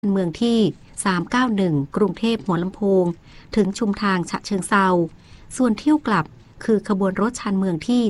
เมืองที่391กรุงเทพหัวลำโพงถึงชุมทางฉะเชิงเทราส่วนเที่ยวกลับคือขบวนรถชานเมืองที่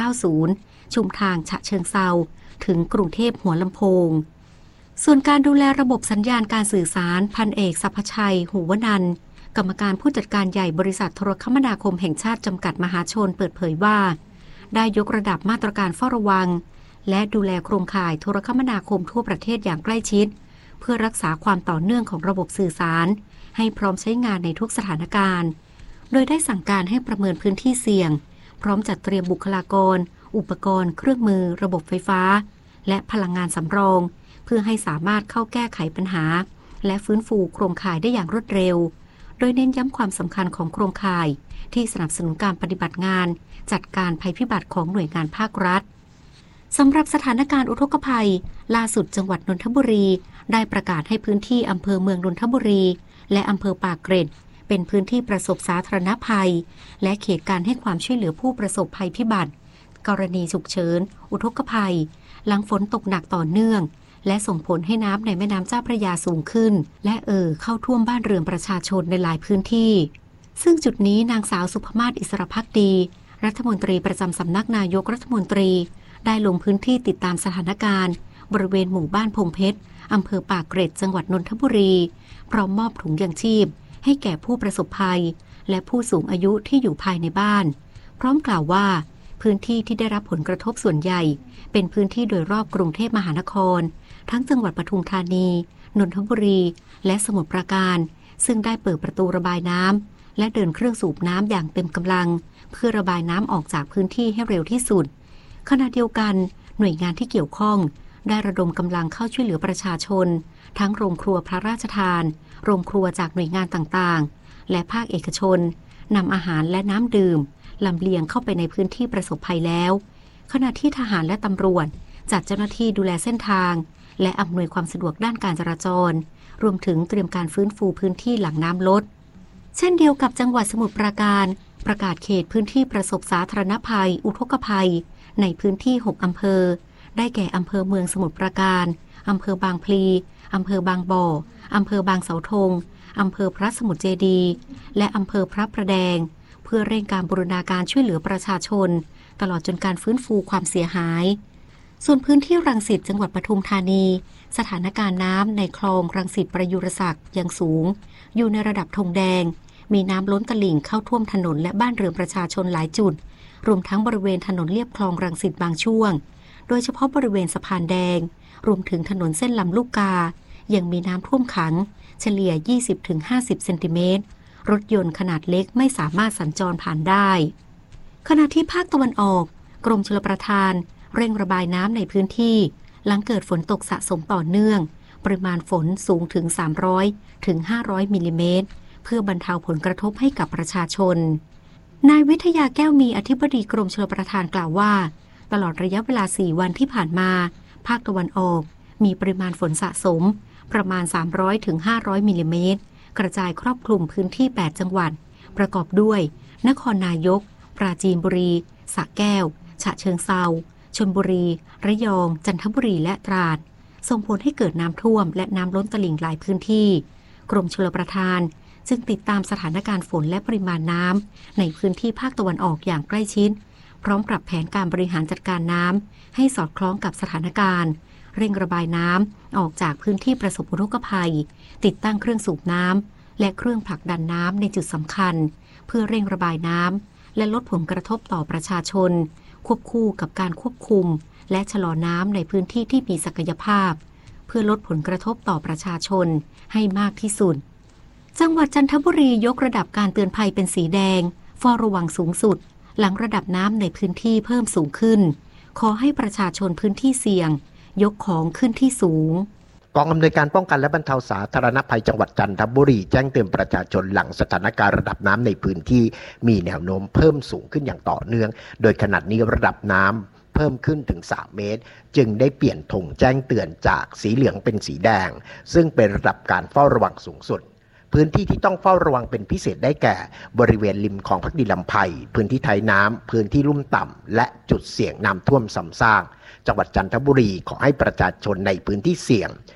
390ชุมทางฉะเชิงเทราถึงกรุงเทพหัวลำโพงส่วนการดูแลระบบสัญญาณการสื่อสารพันเอกสัพพชัยหูวนันท์กรรมการผู้จัดการใหญ่บริษัทโทรคมนาคมแห่งชาติจำกัดมหาชนเปิดเผยว่าได้ยกระดับมาตรการเฝ้าระวังและดูแลโครงข่ายโทรคมนาคมทั่วประเทศอย่างใกล้ชิดเพื่อรักษาความต่อเนื่องของระบบสื่อสารให้พร้อมใช้งานในทุกสถานการณ์โดยได้สั่งการให้ประเมินพื้นที่เสี่ยงพร้อมจัดเตรียมบุคลากรอุปกรณ์เครื่องมือระบบไฟฟ้าและพลังงานสำรองเพื่อให้สามารถเข้าแก้ไขปัญหาและฟื้นฟูโครงข่ายได้อย่างรวดเร็วโดยเน้นย้ำความสำคัญของโครงข่ายที่สนับสนุนการปฏิบัติงานจัดการภัยพิบัติของหน่วยงานภาครัฐสำหรับสถานการณ์อุทกภัยล่าสุดจังหวัดนนทบุรีได้ประกาศให้พื้นที่อำเภอเมืองนนทบุรีและอำเภอปากเกร็ดเป็นพื้นที่ประสบสาธารณภัยและเขตการให้ความช่วยเหลือผู้ประสบภัยพิบัติกรณีฉุกเฉินอุทกภัยหลังฝนตกหนักต่อเนื่องและส่งผลให้น้ำในแม่น้ำเจ้าพระยาสูงขึ้นและเข้าท่วมบ้านเรือนประชาชนในหลายพื้นที่ซึ่งจุดนี้นางสาวสุภมาศอิสรภักดีรัฐมนตรีประจำสำนักนายกรัฐมนตรีได้ลงพื้นที่ติดตามสถานการณ์บริเวณหมู่บ้านพงเพชรอำเภอปากเกร็ดจังหวัดนนทบุรีพร้อมมอบถุงยางชีพให้แก่ผู้ประสบภัยและผู้สูงอายุที่อยู่ภายในบ้านพร้อมกล่าวว่าพื้นที่ที่ได้รับผลกระทบส่วนใหญ่เป็นพื้นที่โดยรอบกรุงเทพมหานครทั้งจังหวัดปทุมธานีนนทบุรีและสมุทรปราการซึ่งได้เปิดประตูระบายน้ำและเดินเครื่องสูบน้ำอย่างเต็มกำลังเพื่อระบายน้ำออกจากพื้นที่ให้เร็วที่สุดขณะเดียวกันหน่วยงานที่เกี่ยวข้องได้ระดมกำลังเข้าช่วยเหลือประชาชนทั้งโรงครัวพระราชทานโรงครัวจากหน่วยงานต่างๆและภาคเอกชนนำอาหารและน้ำดื่มลำเลียงเข้าไปในพื้นที่ประสบภัยแล้วขณะที่ทหารและตำรวจจัดเจ้าหน้าที่ดูแลเส้นทางและอำนวยความสะดวกด้านการจราจรรวมถึงเตรียมการฟื้นฟูพื้นที่หลังน้ำลดเช่นเดียวกับจังหวัดสมุทรปราการประกาศเขตพื้นที่ประสบสาธารณภัยอุทกภัยในพื้นที่6อำเภอได้แก่อำเภอเมืองสมุทรปราการอำเภอบางพลีอำเภอบางบ่ออำเภอบางเสาธงอำเภอพระสมุทรเจดีย์และอำเภอพระประแดงเพื่อเร่งการบูรณาการช่วยเหลือประชาชนตลอดจนการฟื้นฟูความเสียหายส่วนพื้นที่รังสิตจังหวัดปทุมธานีสถานการณ์น้ำในคลองรังสิตประยุรศักดิ์ยังสูงอยู่ในระดับธงแดงมีน้ำล้นตลิ่งเข้าท่วมถนนและบ้านเรือนประชาชนหลายจุดรวมทั้งบริเวณถนนเลียบคลองรังสิตบางช่วงโดยเฉพาะบริเวณสะพานแดงรวมถึงถนนเส้นลำลูกกายังมีน้ำท่วมขังเฉลี่ย 20-50 เซนติเมตรรถยนต์ขนาดเล็กไม่สามารถสัญจรผ่านได้ขณะที่ภาคตะวันออกกรมชลประทานเร่งระบายน้ำในพื้นที่หลังเกิดฝนตกสะสมต่อเนื่องปริมาณฝนสูงถึง300-500มิลลิเมตรเพื่อบรรเทาผลกระทบให้กับประชาชนนายวิทยาแก้วมีอธิบดีกรมชลประทานกล่าวว่าตลอดระยะเวลา4วันที่ผ่านมาภาคตะวันออกมีปริมาณฝนสะสมประมาณ300-500มิลลิเมตรกระจายครอบคลุมพื้นที่8จังหวัดประกอบด้วยนครนายกปราจีนบุรีสระแก้วฉะเชิงเทราชลบุรีระยองจันทบุรีและตราดส่งผลให้เกิดน้ำท่วมและน้ำล้นตลิ่งหลายพื้นที่กรมชลประทานจึงติดตามสถานการณ์ฝนและปริมาณน้ำในพื้นที่ภาคตะวันออกอย่างใกล้ชิดพร้อมปรับแผนการบริหารจัดการน้ำให้สอดคล้องกับสถานการณ์เร่งระบายน้ำออกจากพื้นที่ประสบอุทกภัยติดตั้งเครื่องสูบน้ำและเครื่องผลักดันน้ำในจุดสำคัญเพื่อเร่งระบายน้ำและลดผลกระทบต่อประชาชนควบคู่กับการควบคุมและชะลอน้ำในพื้นที่ที่มีศักยภาพเพื่อลดผลกระทบต่อประชาชนให้มากที่สุดจังหวัดจันทบุรียกระดับการเตือนภัยเป็นสีแดงเฝ้าระวังสูงสุดหลังระดับน้ำในพื้นที่เพิ่มสูงขึ้นขอให้ประชาชนพื้นที่เสี่ยงยกของขึ้นที่สูงกองอำนวยการป้องกันและบรรเทาสาธารณภัยจังหวัดจันทบุรีแจ้งเตือนประชาชนหลังสถานการณ์ระดับน้ำในพื้นที่มีแนวโน้มเพิ่มสูงขึ้นอย่างต่อเนื่องโดยขณะนี้ระดับน้ำเพิ่มขึ้นถึง3เมตรจึงได้เปลี่ยนธงแจ้งเตือนจากสีเหลืองเป็นสีแดงซึ่งเป็นระดับการเฝ้าระวังสูงสุดพื้นที่ที่ต้องเฝ้าระวังเป็นพิเศษได้แก่บริเวณริมคลองพักดีลำไพพื้นที่ท้ายน้ำพื้นที่ลุ่มต่ำและจุดเสี่ยงน้ำท่วมซ้ำซากจังหวัดจันทบุรีขอให้ประชาชนในพื้นที่เสี่ยง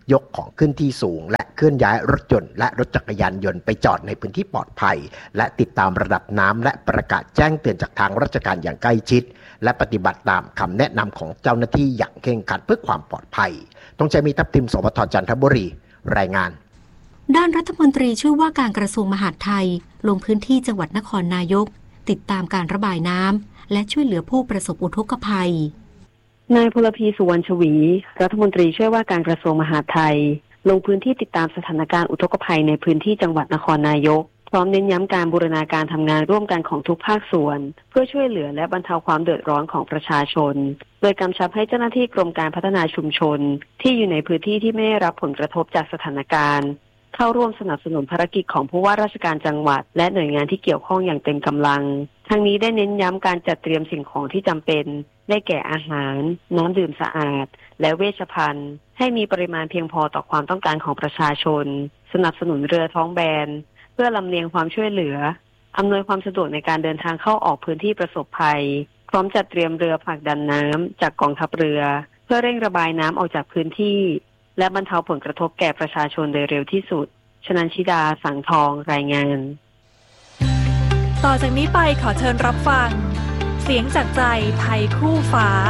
ยกของขึ้นที่สูงและเคลื่อนย้ายรถยนต์และรถจักรยานยนต์ไปจอดในพื้นที่ปลอดภัยและติดตามระดับน้ำและประกาศแจ้งเตือนจากทางราชการอย่างใกล้ชิดและปฏิบัติตามคำแนะนำของเจ้าหน้าที่อย่างเคร่งครัดเพื่อความปลอดภัยต้องใจมีทัพทิม สปท.จันทบุรีรายงานด้านรัฐมนตรีช่วยว่าการกระทรวงมหาดไทยลงพื้นที่จังหวัดนครนายกติดตามการระบายน้ำและช่วยเหลือผู้ประสบอุทกภัยนายพลพีสุวรรณชวีรัฐมนตรีช่วยว่าการกระทรวงมหาดไทยลงพื้นที่ติดตามสถานการณ์อุทกภัยในพื้นที่จังหวัดนครนายกพร้อมเน้นย้ำการบูรณาการทำงานร่วมกันของทุกภาคส่วนเพื่อช่วยเหลือและบรรเทาความเดือดร้อนของประชาชนโดยกำชับให้เจ้าหน้าที่กรมการพัฒนาชุมชนที่อยู่ในพื้นที่ที่ไม่ได้รับผลกระทบจากสถานการณ์เข้าร่วมสนับสนุนภารกิจของผู้ว่าราชการจังหวัดและหน่วยงานที่เกี่ยวข้องอย่างเต็มกำลังทั้งนี้ได้เน้นย้ำการจัดเตรียมสิ่งของที่จำเป็นได้แก่อาหารน้ำดื่มสะอาดและเวชภัณฑ์ให้มีปริมาณเพียงพอต่อความต้องการของประชาชนสนับสนุนเรือท้องแบนเพื่อลำเลียงความช่วยเหลืออำนวยความสะดวกในการเดินทางเข้าออกพื้นที่ประสบภัยพร้อมจัดเตรียมเรือผลักดันน้ำจากกองทัพเรือเพื่อเร่งระบายน้ำออกจากพื้นที่และบรรเทาผลกระทบแก่ประชาชนโดยเร็วที่สุดชนันชิดาสังทองรายงานต่อจากนี้ไปขอเชิญรับฟังเสียงจากใจไทยคู่ฟ้า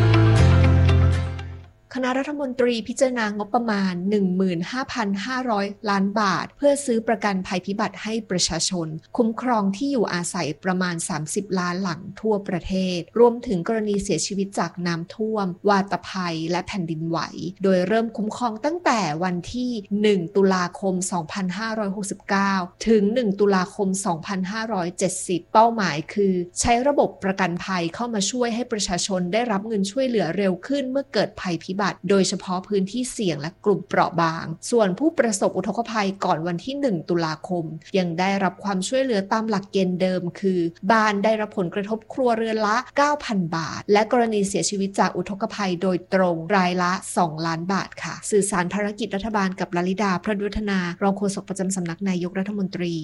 คณะรัฐมนตรีพิจารณางบประมาณ 15,500 ล้านบาทเพื่อซื้อประกันภัยพิบัติให้ประชาชนคุ้มครองที่อยู่อาศัยประมาณ30ล้านหลังทั่วประเทศรวมถึงกรณีเสียชีวิตจากน้ำท่วมวาตภัยและแผ่นดินไหวโดยเริ่มคุ้มครองตั้งแต่วันที่1ตุลาคม2569ถึง1ตุลาคม2570เป้าหมายคือใช้ระบบประกันภัยเข้ามาช่วยให้ประชาชนได้รับเงินช่วยเหลือเร็วขึ้นเมื่อเกิดภัยพิบัติโดยเฉพาะพื้นที่เสี่ยงและกลุ่มเปราะบางส่วนผู้ประสบอุทกภัยก่อนวันที่1ตุลาคมยังได้รับความช่วยเหลือตามหลักเกณฑ์เดิมคือบ้านได้รับผลกระทบครัวเรือนละ 9,000 บาทและกรณีเสียชีวิตจากอุทกภัยโดยตรงรายละ2ล้านบาทค่ะสื่อสารภารกิจรัฐบาลกับลลิดาพระดุฒนารองโฆษกประจำสำนักนายกรัฐมนตรี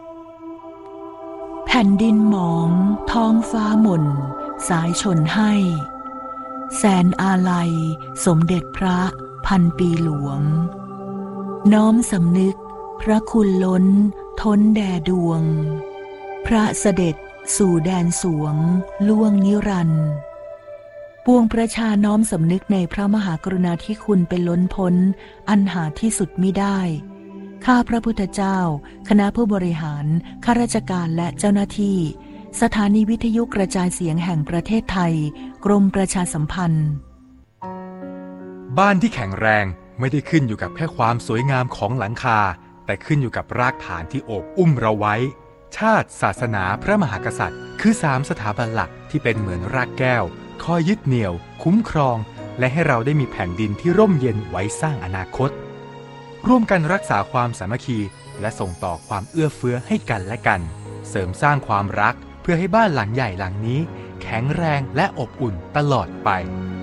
แผ่นดินหมองท้องฟ้าหม่นสายชนให้แสนอาลัยสมเด็จพระพันปีหลวงน้อมสำนึกพระคุณล้นท้นแด่ดวงพระเสด็จสู่แดนสวงล่วงนิรันดร์ปวงประชาน้อมสำนึกในพระมหากรุณาธิคุณเป็นล้นพ้นอันหาที่สุดมิได้ข้าพระพุทธเจ้าคณะผู้บริหารข้าราชการและเจ้าหน้าที่สถานีวิทยุกระจายเสียงแห่งประเทศไทยกรมประชาสัมพันธ์บ้านที่แข็งแรงไม่ได้ขึ้นอยู่กับแค่ความสวยงามของหลังคาแต่ขึ้นอยู่กับรากฐานที่โอบอุ้มเราไว้ชาติศาสนาพระมหากษัตริย์คือ3สถาบันหลักที่เป็นเหมือนรากแก้วคอยยึดเหนี่ยวคุ้มครองและให้เราได้มีแผ่นดินที่ร่มเย็นไว้สร้างอนาคตร่วมกันรักษาความสามัคคีและส่งต่อความเอื้อเฟื้อให้กันและกันเสริมสร้างความรักเพื่อให้บ้านหลังใหญ่หลังนี้แข็งแรงและอบอุ่นตลอดไป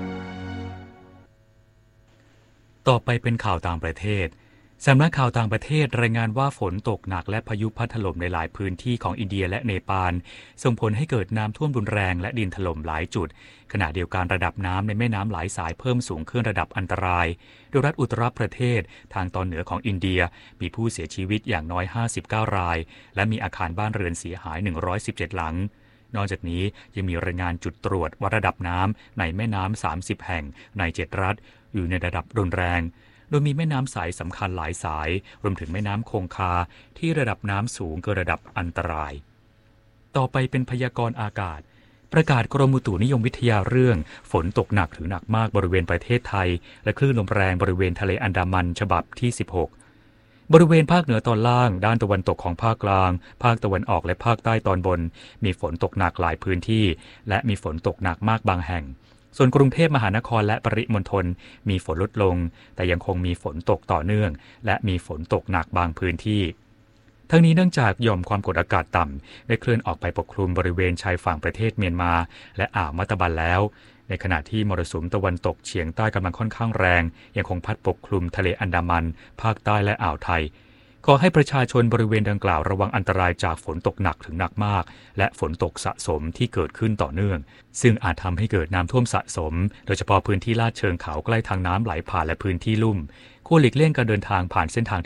ต่อไปเป็นข่าวต่างประเทศสำนักข่าวต่างประเทศรายงานว่าฝนตกหนักและพายุพัดถล่มในหลายพื้นที่ของอินเดียและเนปาลส่งผลให้เกิดน้ำท่วมรุนแรงและดินถล่มหลายจุดขณะเดียวกันระดับน้ำในแม่น้ำหลายสายเพิ่มสูงขึ้นระดับอันตรายโดยรัฐอุตตรประเทศทางตอนเหนือของอินเดียมีผู้เสียชีวิตอย่างน้อย59รายและมีอาคารบ้านเรือนเสียหาย117หลังนอกจากนี้ยังมีรายงานจุดตรวจวัดระดับน้ำในแม่น้ำ30แห่งใน7รัฐอยู่ในระดับรุนแรงโดยมีแม่น้ำสายสำคัญหลายสายรวมถึงแม่น้ำคงคาที่ระดับน้ำสูงเกินระดับอันตรายต่อไปเป็นพยากรณ์อากาศประกาศกรมอุตุนิยมวิทยาเรื่องฝนตกหนักถึงหนักมากบริเวณประเทศไทยและคลื่นลมแรงบริเวณทะเลอันดามันฉบับที่16บริเวณภาคเหนือตอนล่างด้านตะวันตกของภาคกลางภาคตะวันออกและภาคใต้ตอนบนมีฝนตกหนักหลายพื้นที่และมีฝนตกหนักมากบางแห่งส่วนกรุงเทพมหานครและปริมณฑลมีฝนลดลงแต่ยังคงมีฝนตกต่อเนื่องและมีฝนตกหนักบางพื้นที่ทั้งนี้เนื่องจากหย่อมความกดอากาศต่ำได้เคลื่อนออกไปปกคลุมบริเวณชายฝั่งประเทศเมียนมาและอ่าวมัตตบันแล้วในขณะที่มรสุมตะวันตกเฉียงใต้กำลังค่อนข้างแรงยังคงพัดปกคลุมทะเลอันดามันภาคใต้และอ่าวไทยขอให้ประชาชนบริเวณดังกล่าวระวังอันตรายจากฝนตกหนักถึงหนักมากและฝนตกสะสมที่เกิดขึ้นต่อเนื่องซึ่งอาจทำให้เกิดน้ำท่วมสะสมโดยเฉพาะพื้นที่ลาดเชิงเขาใกล้ทางน้ำไหลผ่านและพื้นที่ลุ่มควรหลีกเลี่ยงการเดินทางผ่านเส้นทาง